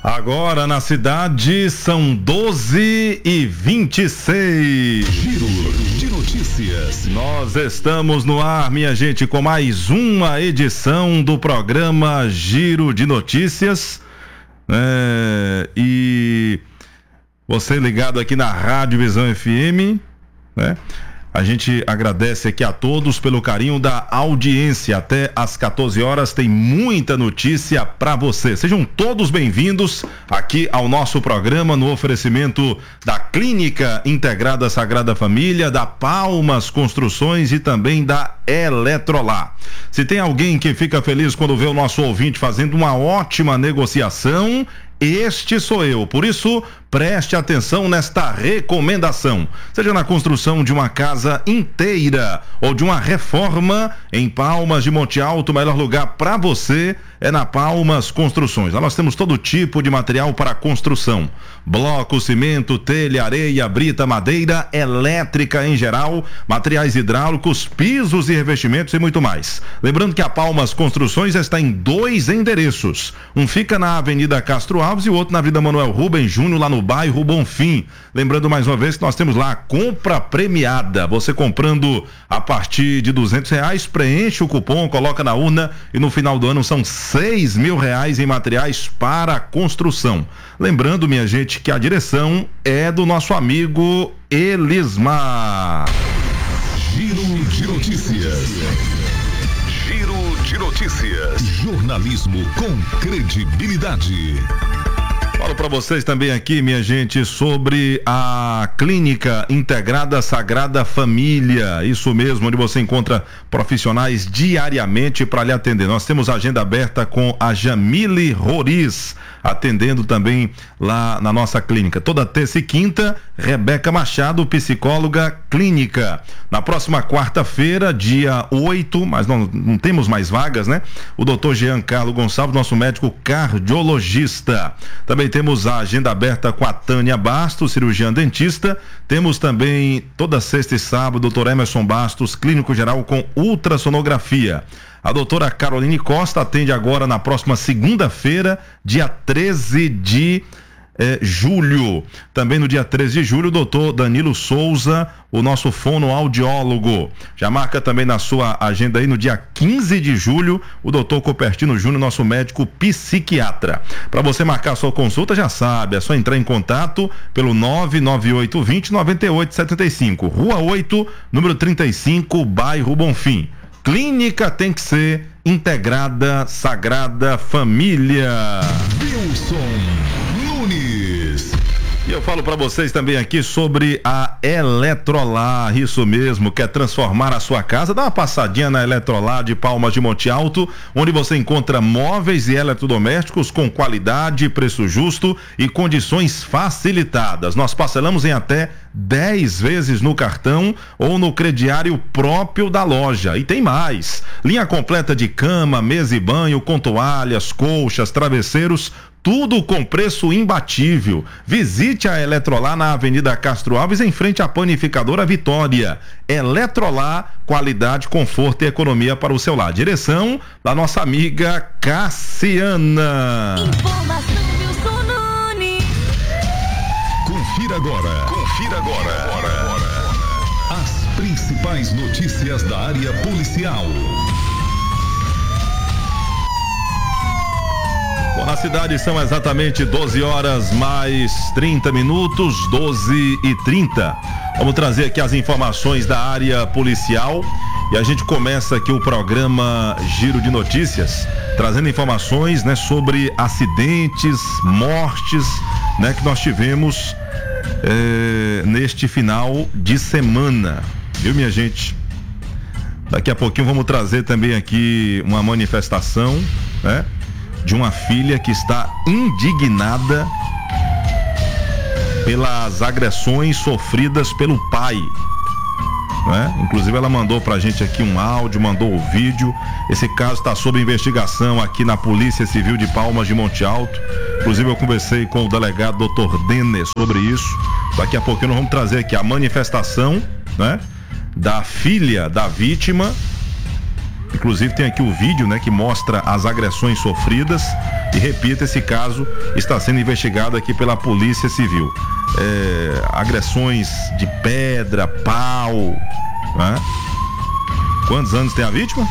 Agora na cidade são 12h26. Giro de notícias. Nós estamos no ar, minha gente, com mais uma edição do programa Giro de Notícias. E você ligado aqui na Rádio Visão FM, né? A gente agradece aqui a todos pelo carinho da audiência. Até às 14 horas tem muita notícia para você. Sejam todos bem-vindos aqui ao nosso programa no oferecimento da Clínica Integrada Sagrada Família, da Palmas Construções e também da Eletrolar. Se tem alguém que fica feliz quando vê o nosso ouvinte fazendo uma ótima negociação, este sou eu. Por isso, preste atenção nesta recomendação. Seja na construção de uma casa inteira ou de uma reforma em Palmas de Monte Alto, o melhor lugar para você é na Palmas Construções. Lá nós temos todo tipo de material para construção: bloco, cimento, telha, areia, brita, madeira, elétrica em geral, materiais hidráulicos, pisos e revestimentos e muito mais. Lembrando que a Palmas Construções está em 2 endereços. Um fica na Avenida Castro Alves e o outro na Avenida Manuel Rubem Júnior, lá no bairro Bonfim. Lembrando mais uma vez que nós temos lá a compra premiada. Você comprando a partir de R$200, preenche o cupom, coloca na urna e no final do ano são R$6.000 em materiais para construção. Lembrando, minha gente, que a direção é do nosso amigo Elismar. Giro de notícias. Giro de notícias. Jornalismo com credibilidade. Falo para vocês também aqui, minha gente, sobre a Clínica Integrada Sagrada Família. Isso mesmo, onde você encontra profissionais diariamente para lhe atender. Nós temos agenda aberta com a Jamile Roriz, atendendo também lá na nossa clínica. Toda terça e quinta, Rebeca Machado, psicóloga clínica. Na próxima quarta-feira, dia 8, mas não temos mais vagas, né? O doutor Jean Carlos Gonçalves, nosso médico cardiologista. Também temos a agenda aberta com a Tânia Bastos, cirurgiã dentista. Temos também toda sexta e sábado, doutor Emerson Bastos, clínico geral com ultrassonografia. A doutora Caroline Costa atende agora na próxima segunda-feira, dia 13 de julho. Também no dia 13 de julho, o doutor Danilo Souza, o nosso fonoaudiólogo. Já marca também na sua agenda aí no dia 15 de julho, o doutor Copertino Júnior, nosso médico psiquiatra. Para você marcar sua consulta, já sabe, é só entrar em contato pelo 99820-9875, Rua 8, número 35, bairro Bonfim. Clínica tem que ser Integrada Sagrada Família. Wilson Nunes. E eu falo para vocês também aqui sobre a Eletrolar. Isso mesmo, quer transformar a sua casa? Dá uma passadinha na Eletrolar de Palmas de Monte Alto, onde você encontra móveis e eletrodomésticos com qualidade, preço justo e condições facilitadas. Nós parcelamos em até 10 vezes no cartão ou no crediário próprio da loja. E tem mais: linha completa de cama, mesa e banho, com toalhas, colchas, travesseiros, tudo com preço imbatível. Visite a Eletrolar na Avenida Castro Alves, em frente à Panificadora Vitória. Eletrolar, qualidade, conforto e economia para o seu lar. Direção da nossa amiga Cassiana. Informação Wilson Nunes. Confira agora. As principais notícias da área policial. Bom, na cidade são exatamente 12 horas mais 30 minutos, 12h30. Vamos trazer aqui as informações da área policial e a gente começa aqui o programa Giro de Notícias, trazendo informações, né, sobre acidentes, mortes, né, que nós tivemos neste final de semana, viu, minha gente? Daqui a pouquinho vamos trazer também aqui uma manifestação, né, de uma filha que está indignada pelas agressões sofridas pelo pai, né? Inclusive ela mandou pra gente aqui um áudio, mandou o vídeo. Esse caso está sob investigação aqui na Polícia Civil de Palmas de Monte Alto. Inclusive eu conversei com o delegado Dr. Denner sobre isso. Daqui a pouquinho nós vamos trazer aqui a manifestação, né, da filha da vítima Inclusive tem aqui o vídeo, né, que mostra as agressões sofridas. E repito, esse caso está sendo investigado aqui pela Polícia Civil. Agressões de pedra, pau, né? Quantos anos tem a vítima?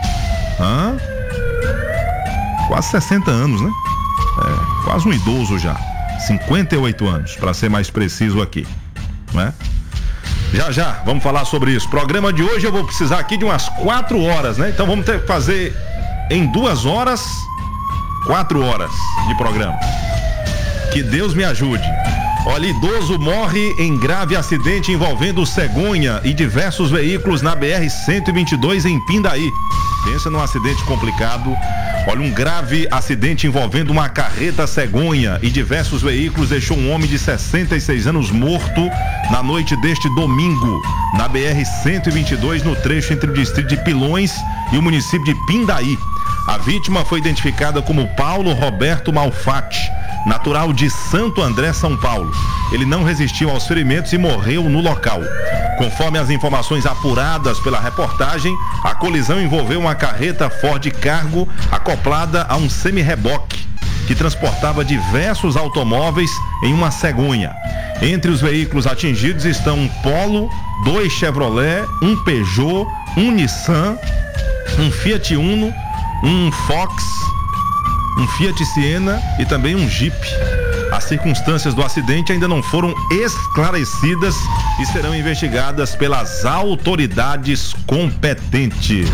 Quase 60 anos, né? Quase um idoso já. 58 anos, para ser mais preciso aqui, né? Já, vamos falar sobre isso. Programa de hoje eu vou precisar aqui de umas 4 horas, né? Então vamos ter que fazer em 2 horas, 4 horas de programa. Que Deus me ajude. Olha, idoso morre em grave acidente envolvendo cegonha e diversos veículos na BR-122 em Pindaí. Pensa num acidente complicado. Olha, um grave acidente envolvendo uma carreta cegonha e diversos veículos deixou um homem de 66 anos morto na noite deste domingo, na BR-122, no trecho entre o distrito de Pilões e o município de Pindaí. A vítima foi identificada como Paulo Roberto Malfatti, natural de Santo André, São Paulo. Ele não resistiu aos ferimentos e morreu no local. Conforme as informações apuradas pela reportagem, a colisão envolveu uma carreta Ford Cargo acoplada a um semi-reboque que transportava diversos automóveis em uma cegonha. Entre os veículos atingidos estão um Polo, 2 Chevrolet, um Peugeot, um Nissan, um Fiat Uno, um Fox, um Fiat Siena e também um Jeep. As circunstâncias do acidente ainda não foram esclarecidas e serão investigadas pelas autoridades competentes.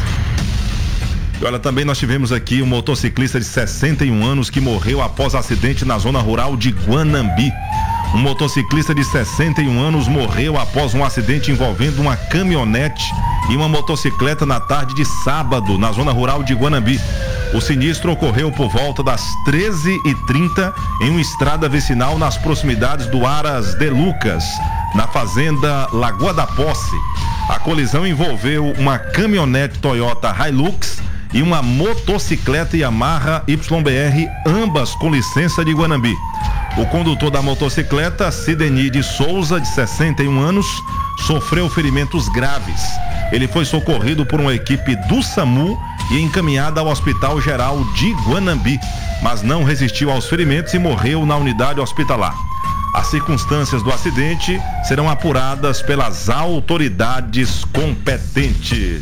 E olha, também nós tivemos aqui um motociclista de 61 anos que morreu após acidente na zona rural de Guanambi. Um motociclista de 61 anos morreu após um acidente envolvendo uma caminhonete e uma motocicleta na tarde de sábado, na zona rural de Guanambi. O sinistro ocorreu por volta das 13h30 em uma estrada vicinal nas proximidades do Aras de Lucas, na fazenda Lagoa da Posse. A colisão envolveu uma caminhonete Toyota Hilux e uma motocicleta Yamaha YBR, ambas com licença de Guanambi. O condutor da motocicleta, Sideni de Souza, de 61 anos, sofreu ferimentos graves. Ele foi socorrido por uma equipe do SAMU e encaminhado ao Hospital Geral de Guanambi, mas não resistiu aos ferimentos e morreu na unidade hospitalar. As circunstâncias do acidente serão apuradas pelas autoridades competentes.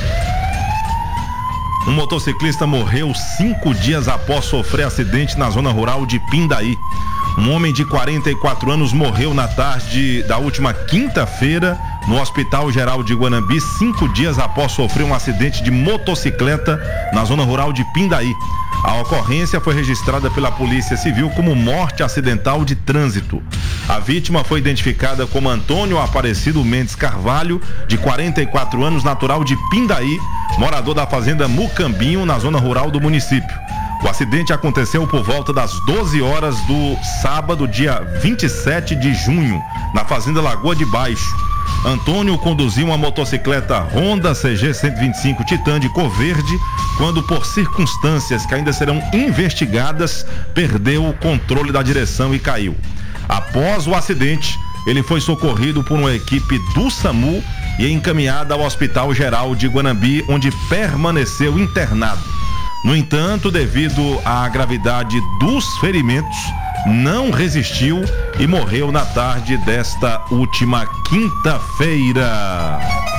Um motociclista morreu 5 dias após sofrer acidente na zona rural de Pindaí. Um homem de 44 anos morreu na tarde da última quinta-feira no Hospital Geral de Guanambi, 5 dias após sofrer um acidente de motocicleta na zona rural de Pindaí. A ocorrência foi registrada pela Polícia Civil como morte acidental de trânsito. A vítima foi identificada como Antônio Aparecido Mendes Carvalho, de 44 anos, natural de Pindaí, morador da fazenda Mucambinho, na zona rural do município. O acidente aconteceu por volta das 12 horas do sábado, dia 27 de junho, na fazenda Lagoa de Baixo. Antônio conduziu uma motocicleta Honda CG 125 Titan de cor verde, quando, por circunstâncias que ainda serão investigadas, perdeu o controle da direção e caiu. Após o acidente, ele foi socorrido por uma equipe do SAMU e encaminhado ao Hospital Geral de Guanambi, onde permaneceu internado. No entanto, devido à gravidade dos ferimentos, não resistiu e morreu na tarde desta última quinta-feira.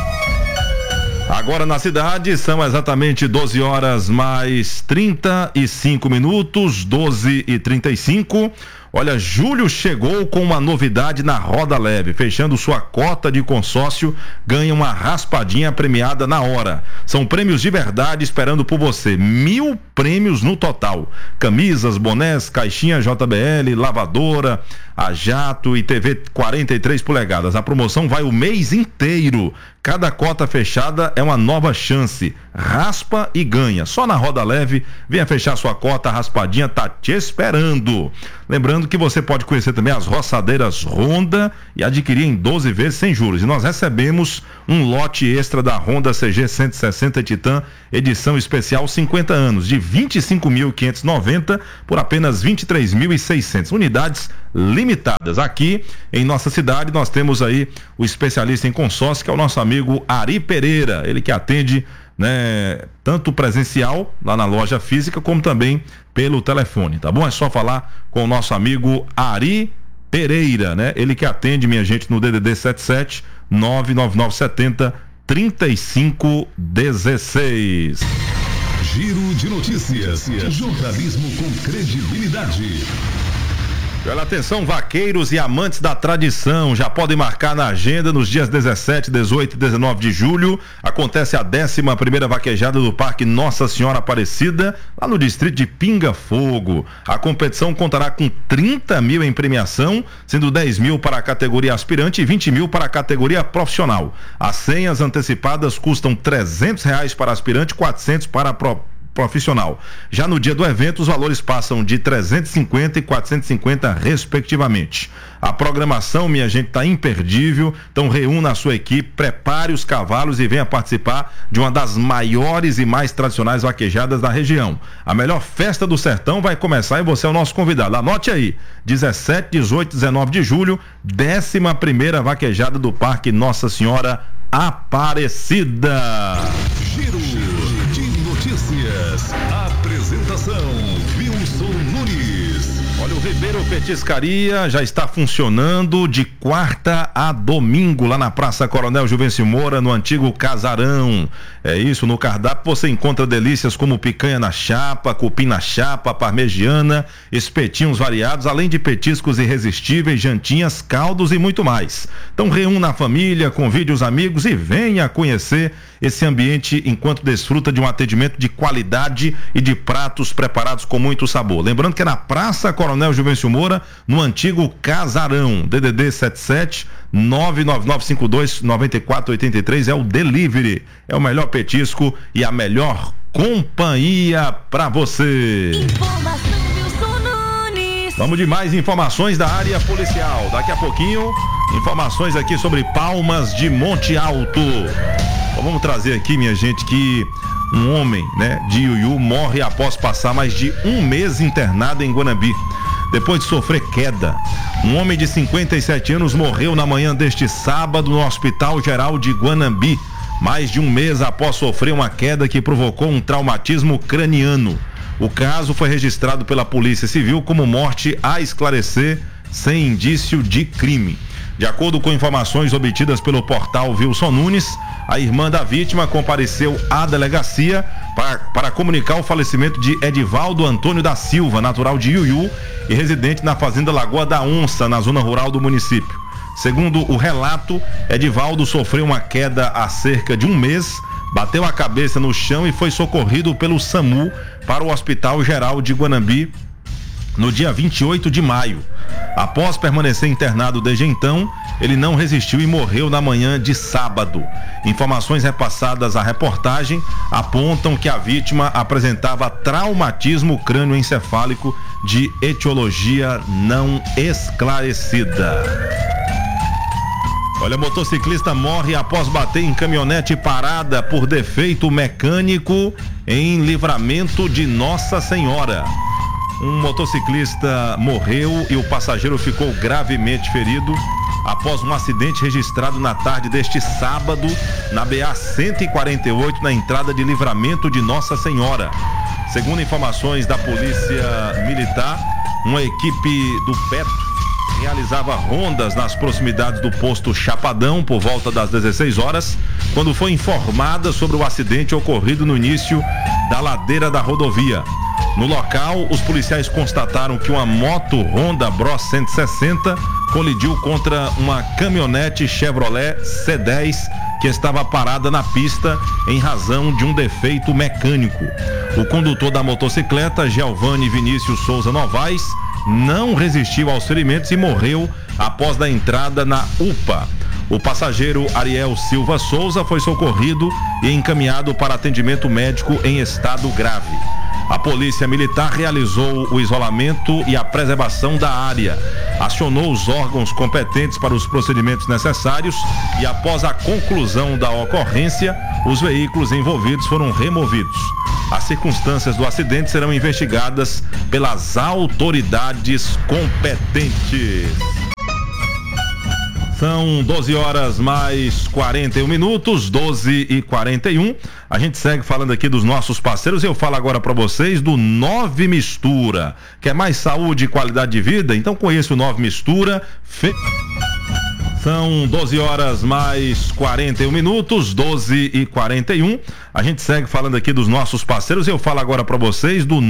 Agora na cidade são exatamente 12 horas mais 35 minutos, 12h35. Olha, Júlio chegou com uma novidade na Roda Leve. Fechando sua cota de consórcio, ganha uma raspadinha premiada na hora. São prêmios de verdade esperando por você. 1.000 prêmios no total. Camisas, bonés, caixinha JBL, lavadora, a jato e TV 43 polegadas. A promoção vai o mês inteiro. Cada cota fechada é uma nova chance. Raspa e ganha. Só na Roda Leve, venha fechar sua cota, a raspadinha tá te esperando. Lembrando que você pode conhecer também as roçadeiras Honda e adquirir em 12 vezes sem juros. E nós recebemos um lote extra da Honda CG 160 Titan, edição especial 50 anos, de 25.590 por apenas 23.600. Unidades limitadas. Aqui em nossa cidade nós temos aí o especialista em consórcio, que é o nosso amigo Ari Pereira, ele que atende né, tanto presencial lá na loja física como também pelo telefone, tá bom? É só falar com o nosso amigo Ari Pereira, né? Ele que atende, minha gente, no DDD 77 99970 3516. Giro de notícias. Jornalismo com credibilidade. Olha, atenção, vaqueiros e amantes da tradição, já podem marcar na agenda nos dias 17, 18 e 19 de julho. Acontece a 11ª vaquejada do Parque Nossa Senhora Aparecida, lá no distrito de Pinga Fogo. A competição contará com 30 mil em premiação, sendo 10 mil para a categoria aspirante e 20 mil para a categoria profissional. As senhas antecipadas custam R$300 para aspirante, 400 para profissional. Já no dia do evento, os valores passam de 350 e 450 respectivamente. A programação, minha gente, está imperdível, então reúna a sua equipe, prepare os cavalos e venha participar de uma das maiores e mais tradicionais vaquejadas da região. A melhor festa do sertão vai começar e você é o nosso convidado. Anote aí, 17, 18, 19 de julho, 11ª vaquejada do Parque Nossa Senhora Aparecida. Giro de notícias. Apresentação: Wilson Nunes. Olha, o Ribeiro Petiscaria já está funcionando de quarta a domingo lá na Praça Coronel Juvencio Moura, no antigo Casarão. É isso, no cardápio você encontra delícias como picanha na chapa, cupim na chapa, parmegiana, espetinhos variados, além de petiscos irresistíveis, jantinhas, caldos e muito mais. Então reúna a família, convide os amigos e venha conhecer esse ambiente enquanto desfruta de um atendimento de qualidade e de pratos preparados com muito sabor. Lembrando que é na Praça Coronel Juvencio Moura, no antigo Casarão. DDD 77 99952-9483 é o delivery. É o melhor petisco e a melhor companhia para você. Informação Wilson Nunes. Vamos de mais informações da área policial. Daqui a pouquinho, informações aqui sobre Palmas de Monte Alto. Então, vamos trazer aqui, minha gente, que um homem, né, de Iuiú morre após passar mais de um mês internado em Guanambi, depois de sofrer queda. Um homem de 57 anos morreu na manhã deste sábado no Hospital Geral de Guanambi, mais de um mês após sofrer uma queda que provocou um traumatismo craniano. O caso foi registrado pela Polícia Civil como morte a esclarecer sem indício de crime. De acordo com informações obtidas pelo portal Wilson Nunes, a irmã da vítima compareceu à delegacia para comunicar o falecimento de Edivaldo Antônio da Silva, natural de Iuiú e residente na fazenda Lagoa da Onça, na zona rural do município. Segundo o relato, Edivaldo sofreu uma queda há cerca de um mês, bateu a cabeça no chão e foi socorrido pelo SAMU para o Hospital Geral de Guanambi no dia 28 de maio. Após permanecer internado desde então, ele não resistiu e morreu na manhã de sábado. Informações repassadas à reportagem apontam que a vítima apresentava traumatismo crânioencefálico de etiologia não esclarecida. Olha, motociclista morre após bater em caminhonete parada por defeito mecânico em Livramento de Nossa Senhora. Um motociclista morreu e o passageiro ficou gravemente ferido após um acidente registrado na tarde deste sábado na BA-148, na entrada de Livramento de Nossa Senhora. Segundo informações da Polícia Militar, uma equipe do PETRO realizava rondas nas proximidades do posto Chapadão por volta das 16 horas, quando foi informada sobre o acidente ocorrido no início da ladeira da rodovia. No local, os policiais constataram que uma moto Honda Bros 160 colidiu contra uma caminhonete Chevrolet C10 que estava parada na pista em razão de um defeito mecânico. O condutor da motocicleta, Giovanni Vinícius Souza Novaes, não resistiu aos ferimentos e morreu após a entrada na UPA. O passageiro Ariel Silva Souza foi socorrido e encaminhado para atendimento médico em estado grave. A Polícia Militar realizou o isolamento e a preservação da área, acionou os órgãos competentes para os procedimentos necessários e, após a conclusão da ocorrência, os veículos envolvidos foram removidos. As circunstâncias do acidente serão investigadas pelas autoridades competentes. São 12 horas mais 41 minutos, 12h41. A gente segue falando aqui dos nossos parceiros. Eu falo agora para vocês do Nove Mistura. Quer mais saúde e qualidade de vida? Então conheça o Nove Mistura. São 12 horas mais 41 minutos, 12h41. A gente segue falando aqui dos nossos parceiros. Eu falo agora para vocês do